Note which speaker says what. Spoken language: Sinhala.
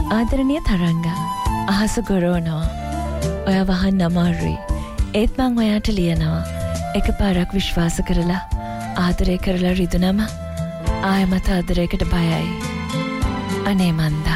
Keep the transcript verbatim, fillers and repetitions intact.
Speaker 1: ආදරණීය තරංග අහස ගොරවනවා ඔය වහන්න අමාරුයි ඒත් මං ඔයාට ලියනවා එකපාරක් විශ්වාස කරලා ආදරය කරලා රිදුනම ආයමත ආදරයකට බයයි අනේ මන්ද